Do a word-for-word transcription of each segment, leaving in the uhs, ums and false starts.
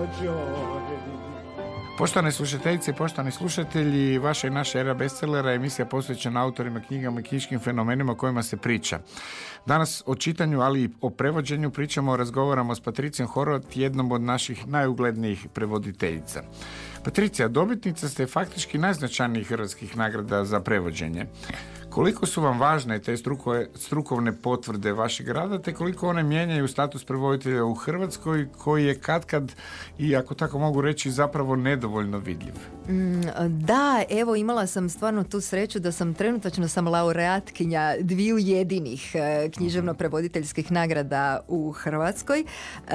joy. Poštovane slušateljice i poštovani slušatelji, vaša i naša era bestsellera, emisija posvećena autorima, knjigama i knjiškim fenomenima o kojima se priča. Danas o čitanju, ali i o prevođenju pričamo, razgovaramo s Patricijom Horvat, jednom od naših najuglednijih prevoditeljica. Patricija, dobitnica ste faktički najznačajnijih hrvatskih nagrada za prevođenje. Koliko su vam važne te struko, strukovne potvrde vašeg rada, te koliko one mijenjaju status prevoditelja u Hrvatskoj, koji je katkad, i ako tako mogu reći, zapravo nedovoljno vidljiv? Mm, da, evo, imala sam stvarno tu sreću da sam trenutačno sam laureatkinja dviju jedinih e, književno-prevoditeljskih nagrada u Hrvatskoj, e,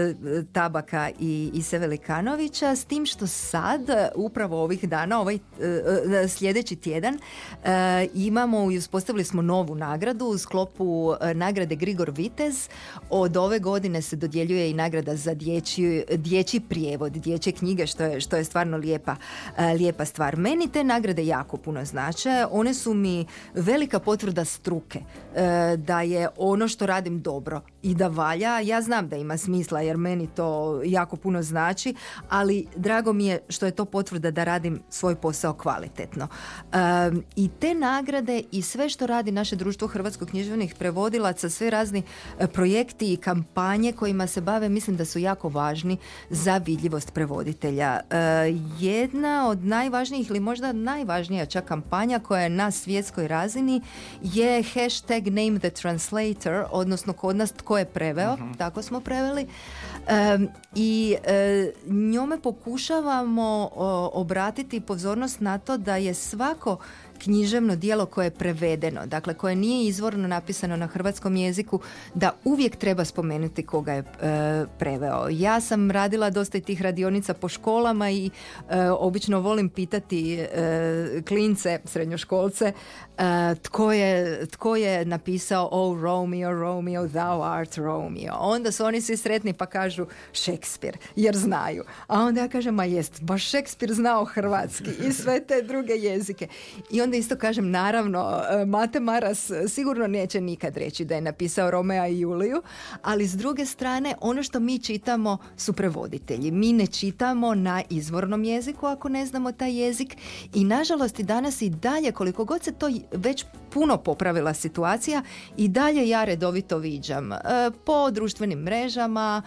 Tabaka i Ise Velikanovića, s tim što sad, upravo ovih dana, ovaj e, sljedeći tjedan, e, imamo i uspostavili smo novu nagradu u sklopu e, nagrade Grigor Vitez. Od ove godine se dodjeljuje i nagrada za dječji, dječji prijevod, dječje knjige, što je, što je stvarno lijepa, e, lijepa stvar. Meni te nagrade jako puno znače. One su mi velika potvrda struke, e, da je ono što radim dobro i da valja. Ja znam da ima smisla jer meni to jako puno znači, ali drago mi je što je to potvrda da radim svoj posao kvalitetno. E, I te nagrade i sve što radi naše društvo hrvatskog književnih prevodilaca, sve razni projekti i kampanje kojima se bave, mislim da su jako važni za vidljivost prevoditelja. E, jedna od najvažnijih ili možda najvažnija čak kampanja koja je na svjetskoj razini je hashtag Name the Translator, odnosno kod nas tko je preveo, uh-huh. tako smo preveli. E, I e, njome pokušavamo o, obratiti pozornost na to da je svako književno djelo koje je prevedeno, dakle koje nije izvorno napisano na hrvatskom jeziku, da uvijek treba spomenuti koga je e, preveo. Ja sam radila dosta i tih radionica po školama i e, obično volim pitati e, klince, srednjoškolce, e, tko, je, tko je napisao Oh Romeo, Romeo, thou art Romeo. Onda su oni svi sretni pa kažu Šekspir, jer znaju. A onda ja kažem, ma jest, baš Šekspir znao hrvatski i sve te druge jezike. I onda isto kažem, naravno, Mate Maras sigurno neće nikad reći da je napisao Romea i Juliju, ali s druge strane, ono što mi čitamo su prevoditelji. Mi ne čitamo na izvornom jeziku ako ne znamo taj jezik i nažalost i danas i dalje, koliko god se to već puno popravila situacija, i dalje ja redovito viđam po društvenim mrežama,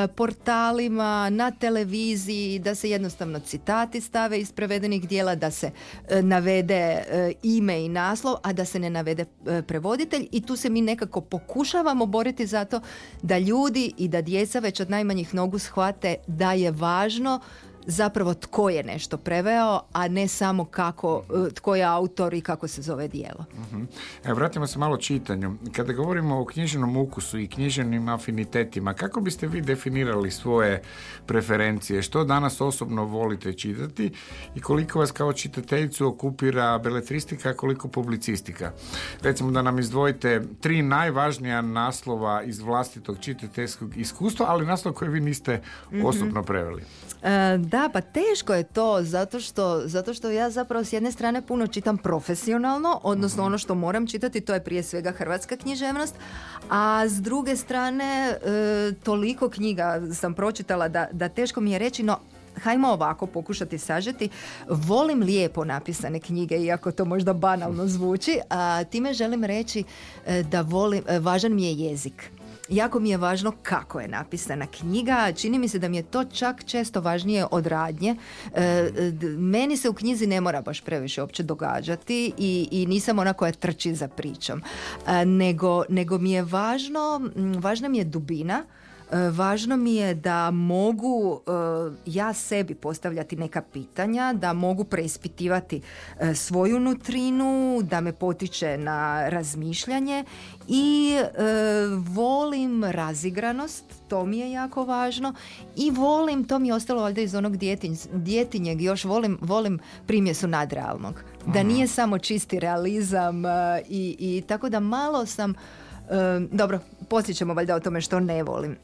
portalima, na televiziji, da se jednostavno citati stave iz prevedenih dijela, da se navede ime i naslov, a da se ne navede prevoditelj, i tu se mi nekako pokušavamo boriti za to da ljudi i da djeca već od najmanjih nogu shvate da je važno zapravo tko je nešto preveo, a ne samo kako, tko je autor i kako se zove djelo. Uh-huh. E, vratimo se malo čitanju. Kada govorimo o književnom ukusu i književnim afinitetima, kako biste vi definirali svoje preferencije? Što danas osobno volite čitati i koliko vas kao čitateljicu okupira beletristika, koliko publicistika? Recimo da nam izdvojite tri najvažnija naslova iz vlastitog čitateljskog iskustva, ali naslov koji vi niste osobno preveli. Uh, da, pa teško je to, zato što, zato što ja zapravo s jedne strane puno čitam profesionalno, odnosno ono što moram čitati, to je prije svega hrvatska književnost, a s druge strane uh, toliko knjiga sam pročitala da, da teško mi je reći, no hajmo ovako pokušati sažeti. Volim lijepo napisane knjige, iako to možda banalno zvuči, a time želim reći da volim, važan mi je jezik. Jako mi je važno kako je napisana knjiga. Čini mi se da mi je to čak često važnije od radnje. E, meni se u knjizi ne mora baš previše uopće događati i, i nisam ona koja trči za pričom. E, nego, nego mi je važno, važna mi je dubina. Važno mi je da mogu uh, ja sebi postavljati neka pitanja, da mogu preispitivati uh, svoju nutrinu, da me potiče na razmišljanje i uh, volim razigranost, to mi je jako važno, i volim, to mi je ostalo valjda iz onog djetinj, djetinjeg, još volim, volim primjesu nadrealnog. Da nije samo čisti realizam uh, i, i tako da malo sam, uh, dobro, poslije ćemo valjda o tome što ne volim.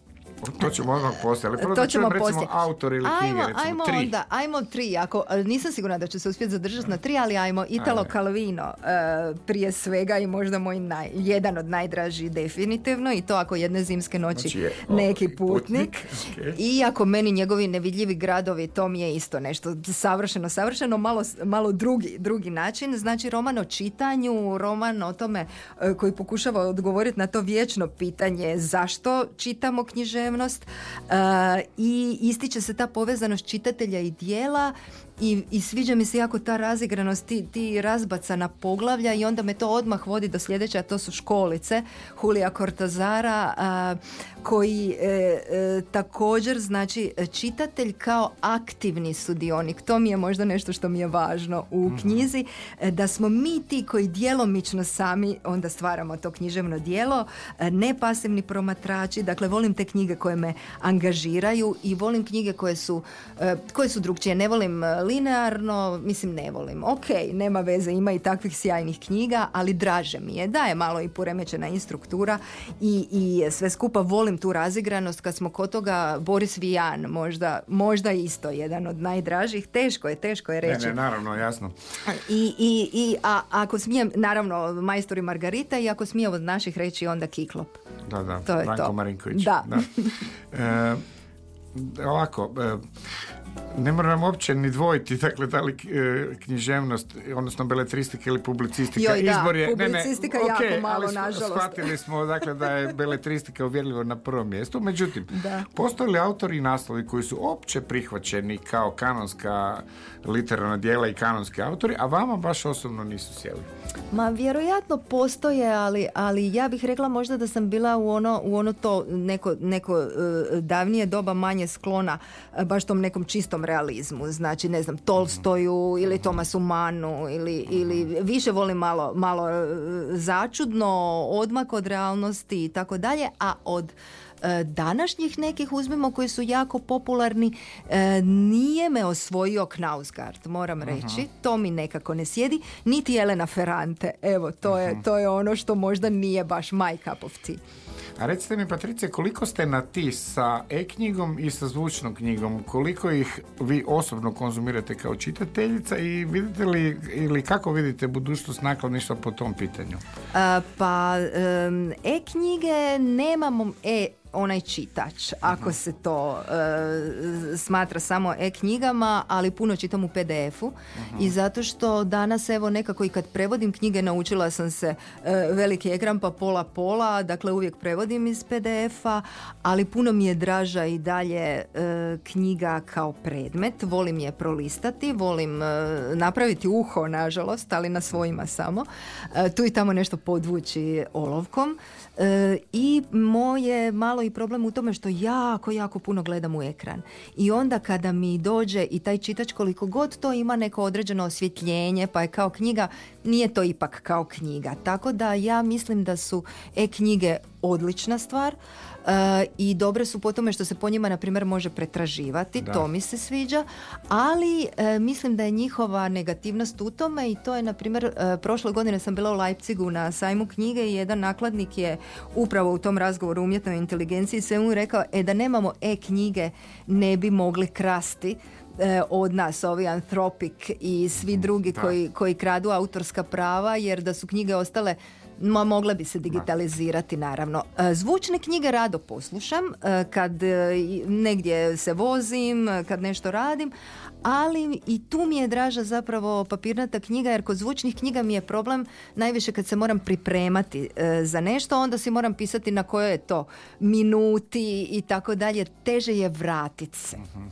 To ćemo odmah poslije, ali prvo To da čujem ćemo recimo poslije. autor ili knjige, Ajmo, recimo ajmo tri. onda, ajmo tri. Ako, nisam sigurna da ću se uspjeti zadržati na tri, ali ajmo Italo Ajde. Calvino uh, prije svega i možda moj naj, jedan od najdražih definitivno, i to ako jedne zimske noći Znači je, o, neki putnik. putnik. Okay. I ako meni njegovi nevidljivi gradovi, to mi je isto nešto savršeno, savršeno, malo, malo drugi, drugi način. Znači roman o čitanju, roman o tome uh, koji pokušava odgovoriti na to vječno pitanje zašto čitamo književnost, uh, i ističe se ta povezanost čitatelja i dijela. I, i sviđa mi se jako ta razigranost, ti, ti razbacana poglavlja, i onda me to odmah vodi do sljedeće, a to su Školice Julija Cortazara, a, koji e, e, također znači čitatelj kao aktivni sudionik. To mi je možda nešto što mi je važno u knjizi, e, da smo mi ti koji djelomično sami onda stvaramo to književno djelo, e, ne pasivni promatrači. Dakle, volim te knjige koje me angažiraju i volim knjige koje su, e, koje su drugčije. Ne volim linearno, mislim ne volim. Ok, nema veze, ima i takvih sjajnih knjiga, ali draže mi je da je malo i poremećena i struktura i, i sve skupa. Volim tu razigranost. Kad smo kod toga, Boris Vian, možda, možda isto jedan od najdražih. Teško je, teško je reći. Ne, ne, naravno, jasno. I, i, i a, ako smijem, naravno, Majstor i Margarita, i ako smijem od naših reći, onda Kiklop. Da, da, to je Branko to. Marinković. Da. da. E, ovako, e, ne moram uopće ni dvojiti, dakle, da li e, književnost, odnosno beletristika ili publicistika. Joj, da, Izbor je, publicistika ne, ne, jako okay, malo, ali nažalost. shvatili smo, dakle, da je beletristika uvjerljivo na prvom mjestu. Međutim, da. postoje li autori i naslovi koji su opće prihvaćeni kao kanonska literarna djela i kanonski autori, a vama baš osobno nisu sjeli? Ma vjerojatno postoje, ali, ali ja bih rekla možda da sam bila u ono, u ono to neko, neko uh, davnije doba manje sklona uh, baš tom nekom čistom realizmu. Znači, ne znam, Tolstoju ili Tomasu Mannu ili, ili više volim malo, malo uh, začudno, odmak od realnosti i tako dalje, a od današnjih nekih uzmimo koji su jako popularni, e, nije me osvojio Knausgaard, moram reći. Uh-huh. To mi nekako ne sjedi. Niti Elena Ferrante. Evo, to je, uh-huh. to je ono što možda nije baš my cup of tea. A recite mi, Patricija, koliko ste na ti sa e-knjigom i sa zvučnom knjigom? Koliko ih vi osobno konzumirate kao čitateljica i vidite li, ili kako vidite budućnost nakladništva po tom pitanju? A, pa, um, e-knjige nemamo e onaj čitač, ako uh-huh. se to e, smatra samo e-knjigama, ali puno čitam u pe de efu uh-huh. i zato što danas evo nekako i kad prevodim knjige naučila sam se e, veliki ekran pa pola pola, dakle uvijek prevodim iz pe de efa, ali puno mi je draža i dalje e, knjiga kao predmet, volim je prolistati, volim e, napraviti uho, nažalost, ali na svojima samo, e, tu i tamo nešto podvući olovkom. E, i moje malo i problem u tome što jako, jako puno gledam u ekran. I onda kada mi dođe i taj čitač, koliko god to ima neko određeno osvjetljenje, pa je kao knjiga, nije to ipak kao knjiga. Tako da ja mislim da su e-knjige odlična stvar. Uh, i dobre su po tome što se po njima na primjer može pretraživati, da. To mi se sviđa, ali uh, mislim da je njihova negativnost u tome i to je na primjer uh, prošle godine sam bila u Leipzigu na sajmu knjige i jedan nakladnik je upravo u tom razgovoru o umjetnoj inteligenciji sve mu rekao, e da nemamo e-knjige ne bi mogli krasti od nas, ovi Anthropic i svi drugi koji, koji kradu autorska prava, jer da su knjige ostale Ma, mogle bi se digitalizirati, naravno. Zvučne knjige rado poslušam kad negdje se vozim, kad nešto radim, ali i tu mi je draža zapravo papirnata knjiga, jer kod zvučnih knjiga mi je problem najviše kad se moram pripremati za nešto, onda si moram pisati na kojoj je to minuti i tako dalje, teže je vratiti se. Uh-huh.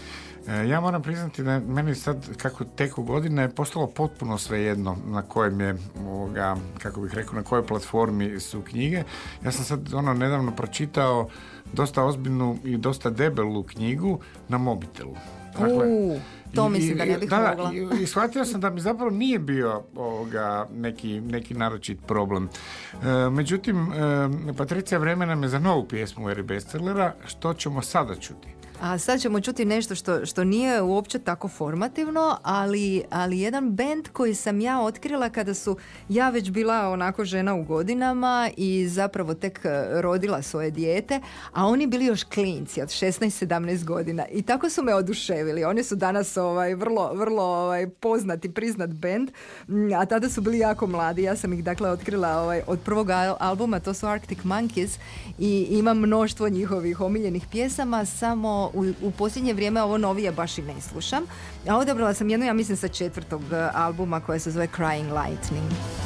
Ja moram priznati da meni sad, kako teku godine, je postalo potpuno svejedno na kojem je, ovoga, kako bih rekao, na kojoj platformi su knjige. Ja sam sad ono nedavno pročitao dosta ozbiljnu i dosta debelu knjigu na mobitelu. Dakle, uh, to mislim da ne bih da, mogla. I, i shvatio sam da mi zapravo nije bio ovoga, neki, neki naročit problem. E, međutim, e, Patricija, vreme nam je za novu pjesmu u eri bestsellera. Što ćemo sada čuti? A sad ćemo čuti nešto što, što nije uopće tako formativno, ali, ali jedan bend koji sam ja otkrila kada su ja već bila onako žena u godinama i zapravo tek rodila svoje dijete, a oni bili još klinci od šesnaest sedamnaest godina i tako su me oduševili. Oni su danas ovaj, vrlo, vrlo ovaj, poznati, priznat bend, a tada su bili jako mladi. Ja sam ih dakle otkrila ovaj, od prvog albuma, to su Arctic Monkeys, i ima mnoštvo njihovih omiljenih pjesama, samo u, u posljednje vrijeme ovo novije baš i ne slušam. A odabrala sam jednu, ja mislim, sa četvrtog albuma koja se zove Crying Lightning.